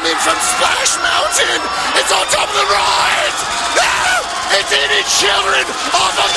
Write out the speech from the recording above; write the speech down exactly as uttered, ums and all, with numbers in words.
coming from Splash Mountain. It's on top of the ride. No! It's eating children off of